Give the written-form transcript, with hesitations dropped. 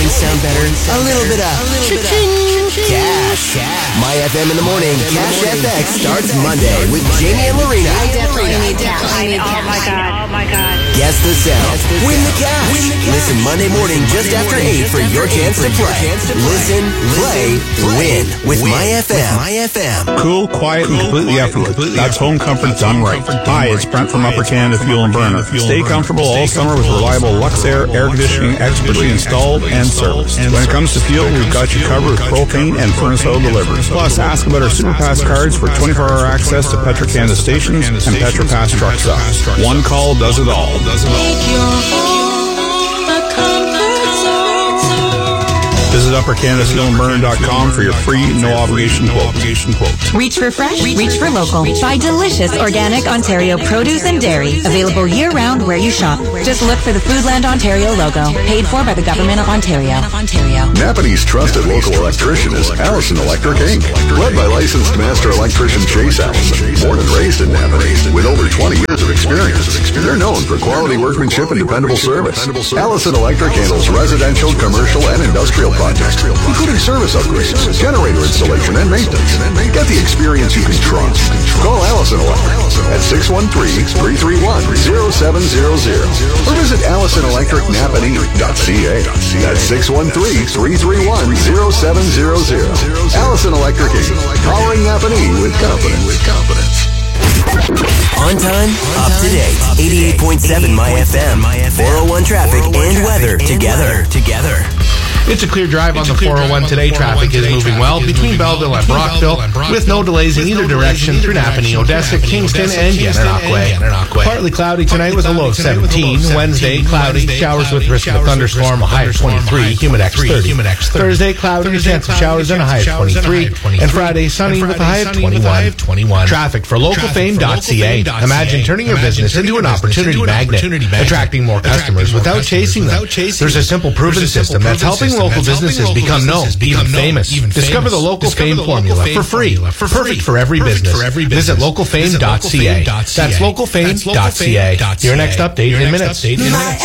things sound better? A little bit of cash. My FM in the morning. Cash FX starts Monday with Jamie and Lorena. I definitely need cash. Oh my God. Guess the sound. Win the cash. Listen Monday morning just after 8 for your chance to play. Listen, play, win with My FM. Cool, quiet, and completely effortless. That's home comfort done right. Hi, it's Brent from Upper Canada Fuel and Burner. Stay comfortable all summer with reliable Luxair air conditioning expertly installed and serviced. When it comes to fuel, we've got you covered with propane and furnace oil delivery. Plus, ask about our SuperPass cards for 24-hour access to Petro-Canada stations and PetroPass truck stops. One call does it all. Visit UpperCanadaFuelandBurner.com for your free, no-obligation quote. Reach for fresh, reach for local. Buy delicious organic Ontario produce and dairy. Available year-round where you shop. Just look for the Foodland Ontario logo. Paid for by the Government of Ontario. Napanee's trusted local electrician is Allison Electric Inc. Led by licensed master electrician Chase Allison. Born and raised in Napanee. With over 20 years of experience. They're known for quality workmanship and dependable service. Allison Electric handles residential, commercial, and industrial projects, including service upgrades, generator installation, and maintenance. Get the experience you can trust. Call Allison Electric at 613-331-0700 or visit AllisonElectricNapanee.ca. That's 613-331-0700. Allison Electric Inc. Powering Napanee with confidence. On time, up to date. 88.7 My FM. 401 traffic and weather together. It's a clear drive on the 401 today. Traffic is moving well between Belleville and Brockville, with no delays in either direction through Napanee, Odessa, Kingston, and Gananoque. Partly cloudy tonight with a low of 17. Wednesday, cloudy, showers with risk of a thunderstorm, a high of 23, humidex 30. Thursday, cloudy, a chance of showers and a high of 23. And Friday, sunny with a high of 21. Traffic for localfame.ca. Imagine turning your business into an opportunity magnet, attracting more customers without chasing them. There's a simple proven system that's helping local businesses become known, even famous. Discover the Local Fame formula for free. Perfect for every business. Visit localfame.ca. That's localfame.ca. Your next update in minutes.